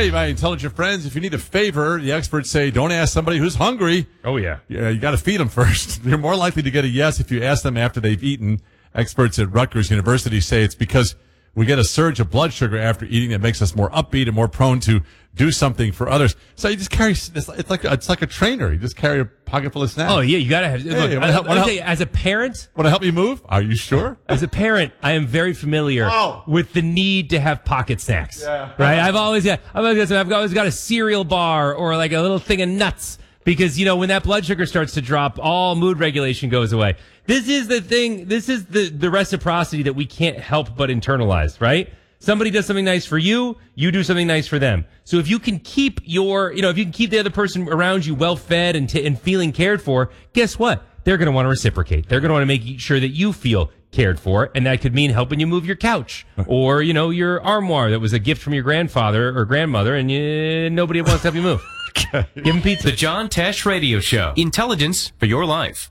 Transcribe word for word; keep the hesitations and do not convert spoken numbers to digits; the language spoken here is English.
Hey, my intelligent friends, if you need a favor, the experts say don't ask somebody who's hungry. Oh, yeah. Yeah, you got to feed them first. You're more likely to get a yes if you ask them after they've eaten. Experts at Rutgers University say it's because we get a surge of blood sugar after eating that makes us more upbeat and more prone to do something for others. So you just carry, it's like, it's like a trainer. You just carry a pocket full of snacks. Oh, yeah, you got to have, Hey, look, wanna I, help- I, wanna I say, help- as a parent, Want to help me move? Are you sure? as a parent, I am very familiar Oh. with the need to have pocket snacks. Yeah. Right? I've always got, I've always got, I've always got a cereal bar or like a little thing of nuts because, you know, when that blood sugar starts to drop, all mood regulation goes away. This is the thing, this is the, the reciprocity that we can't help but internalize, right? Somebody does something nice for you, you do something nice for them. So if you can keep your, you know, if you can keep the other person around you well fed and, t- and feeling cared for, guess what? They're going to want to reciprocate. They're going to want to make sure that you feel cared for. And that could mean helping you move your couch or, you know, your armoire that was a gift from your grandfather or grandmother and you, nobody wants to help you move. Give them pizza. The John Tesh Radio Show. Intelligence for your life.